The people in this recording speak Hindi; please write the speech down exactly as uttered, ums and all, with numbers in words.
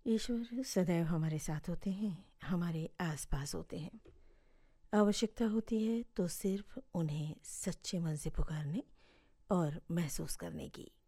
ईश्वर सदैव हमारे साथ होते हैं, हमारे आसपास होते हैं। आवश्यकता होती है तो सिर्फ उन्हें सच्चे मन से पुकारने और महसूस करने की।